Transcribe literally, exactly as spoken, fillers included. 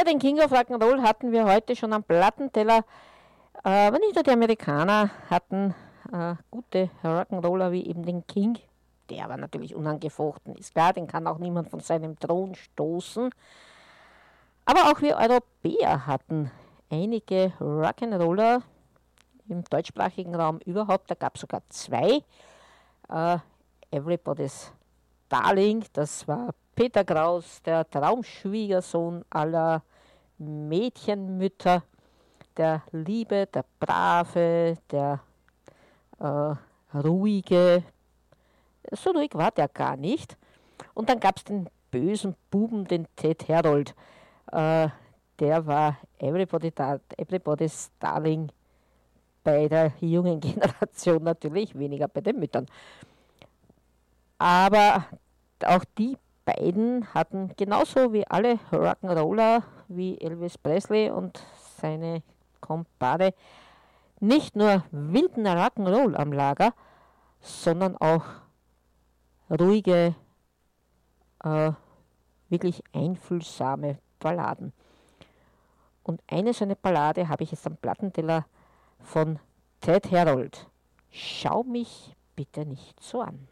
Ja, den King of Rock'n'Roll hatten wir heute schon am Plattenteller. Äh, aber nicht nur die Amerikaner hatten äh, gute Rock'n'Roller wie eben den King. Der war natürlich unangefochten, ist klar, den kann auch niemand von seinem Thron stoßen. Aber auch wir Europäer hatten einige Rock'n'Roller im deutschsprachigen Raum überhaupt. Da gab es sogar zwei. Äh, Everybody's Darling, das war Peter Kraus, der Traumschwiegersohn aller Mädchenmütter, der Liebe, der Brave, der äh, Ruhige. So ruhig war der gar nicht. Und dann gab es den bösen Buben, den Ted Herold. Äh, der war Everybody Dar- Everybody's Darling bei der jungen Generation natürlich, weniger bei den Müttern. Aber auch die beiden hatten genauso wie alle Rock'n'Roller wie Elvis Presley und seine Kumpane nicht nur wilden Rock'n'Roll am Lager, sondern auch ruhige, äh, wirklich einfühlsame Balladen. Und eine so eine Ballade habe ich jetzt am Plattenteller von Ted Herold. Schau mich bitte nicht so an.